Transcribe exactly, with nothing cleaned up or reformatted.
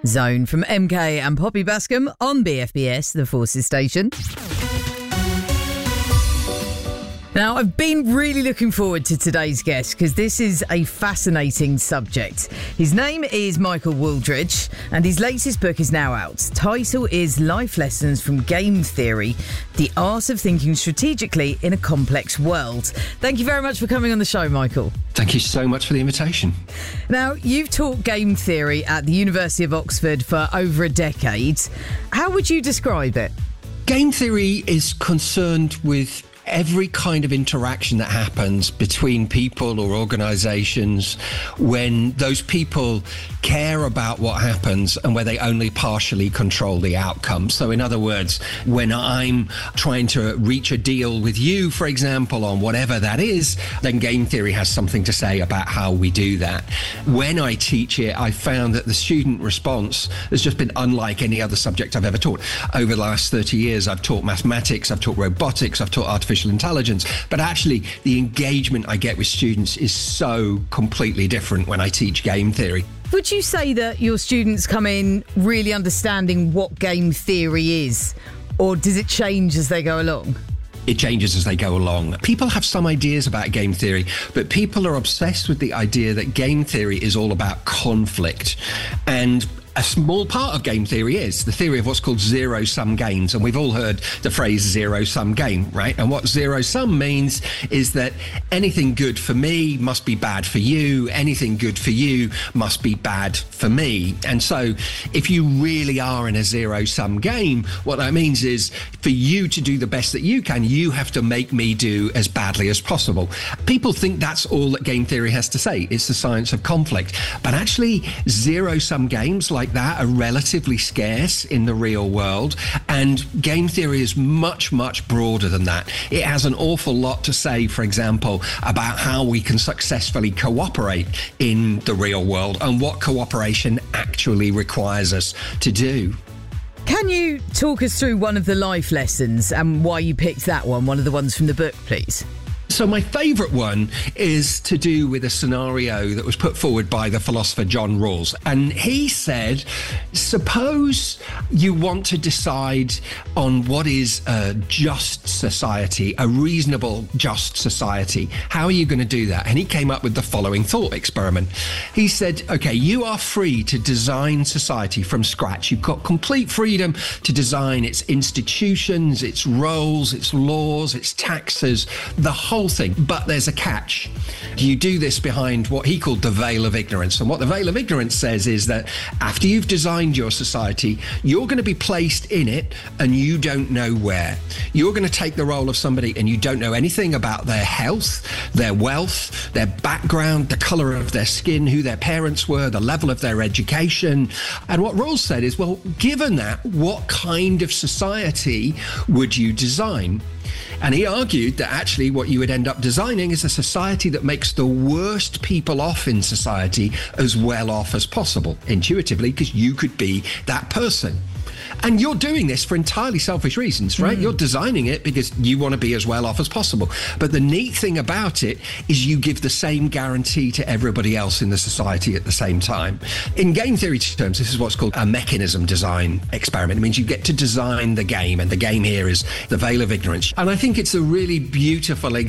Zone from M K and Poppy Bascom on B F B S, the Forces Station. Now, I've been really looking forward to today's guest because this is a fascinating subject. His name is Michael Wooldridge and his latest book is now out. Title is Life Lessons from Game Theory, The Art of Thinking Strategically in a Complex World. Thank you very much for coming on the show, Michael. Thank you so much for the invitation. Now, you've taught game theory at the University of Oxford for over a decade. How would you describe it? Game theory is concerned with every kind of interaction that happens between people or organisations when those people care about what happens and where they only partially control the outcome. So in other words, when I'm trying to reach a deal with you, for example, on whatever that is, then game theory has something to say about how we do that. When I teach it, I found that the student response has just been unlike any other subject I've ever taught. Over the last thirty years, I've taught mathematics, I've taught robotics, I've taught artificial intelligence, but actually the engagement I get with students is so completely different when I teach game theory. Would you say that your students come in really understanding what game theory is, or does it change as they go along? It changes as they go along. People have some ideas about game theory, but people are obsessed with the idea that game theory is all about conflict. And a small part of game theory is the theory of what's called zero-sum games. And we've all heard the phrase zero-sum game, right? And what zero-sum means is that anything good for me must be bad for you. Anything good for you must be bad for me. And so if you really are in a zero-sum game, what that means is for you to do the best that you can, you have to make me do as badly as possible. People think that's all that game theory has to say. It's the science of conflict. But actually, zero-sum games like like that are relatively scarce in the real world, and game theory is much, much broader than that. It has an awful lot to say, for example, about how we can successfully cooperate in the real world and what cooperation actually requires us to do. Can you talk us through one of the life lessons and why you picked that one, one of the ones from the book, please? So my favourite one is to do with a scenario that was put forward by the philosopher John Rawls. And he said, suppose you want to decide on what is a just society, a reasonable just society. How are you going to do that? And he came up with the following thought experiment. He said, OK, you are free to design society from scratch. You've got complete freedom to design its institutions, its roles, its laws, its taxes, the whole thing. But there's a catch. You do this behind what he called the veil of ignorance. And what the veil of ignorance says is that after you've designed your society, you're going to be placed in it and you don't know where. You're going to take the role of somebody and you don't know anything about their health, their wealth, their background, the colour of their skin, who their parents were, the level of their education. And what Rawls said is, well, given that, what kind of society would you design? And he argued that actually what you would end up designing is a society that makes the worst people off in society as well off as possible, intuitively, because you could be that person. And you're doing this for entirely selfish reasons, right? Mm. You're designing it because you want to be as well off as possible. But the neat thing about it is you give the same guarantee to everybody else in the society at the same time. In game theory terms, this is what's called a mechanism design experiment. It means you get to design the game, and the game here is the veil of ignorance. And I think it's a really beautiful example